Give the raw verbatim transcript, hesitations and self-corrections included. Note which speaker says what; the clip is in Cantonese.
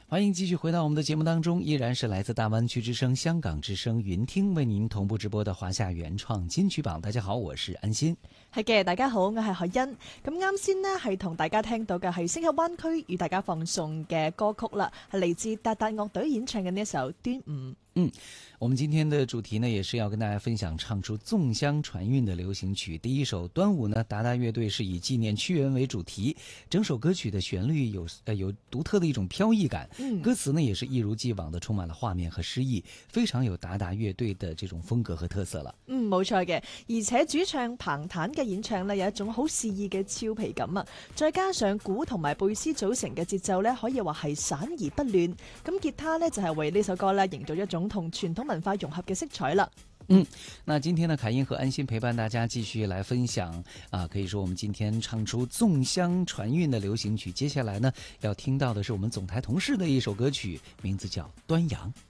Speaker 1: 欢迎继续回到我们的节目当中，依然是来自大湾区之声、香港之聲雲聽為您同步直播的華夏原創金曲榜。大家好，我是安心。
Speaker 2: 係嘅，大家好，我係海欣。咁啱先呢，係同大家聽到嘅係星級灣區與大家放送嘅歌曲啦，係嚟自達達樂隊演唱嘅呢一首《端午》。
Speaker 1: 嗯，我們今天的主題呢，也是要跟大家分享唱出粽香傳韻的流行曲。第一首《端午》呢，達達樂隊是以紀念屈原為主題，整首歌曲的旋律有呃有獨特的一種飄逸感，嗯，歌詞呢也是一如既往的充滿了畫面和詩意，非常有達達樂隊的這種風格和特色了。
Speaker 2: 嗯，冇錯嘅，而且主唱彭坦嘅演唱呢，有一種好肆意嘅俏皮感啊，再加上鼓同埋貝斯組成嘅節奏呢，可以話係散而不亂。咁吉他呢，就係為呢首歌呢營造一種同傳統文化融合嘅色彩了。
Speaker 1: 嗯，那今天呢，凱英和安心陪伴大家繼續來分享啊，可以說我們今天唱出粽香傳韻的流行曲。接下來呢，要聽到的是我們總台同事的一首歌曲，名字叫《端陽》。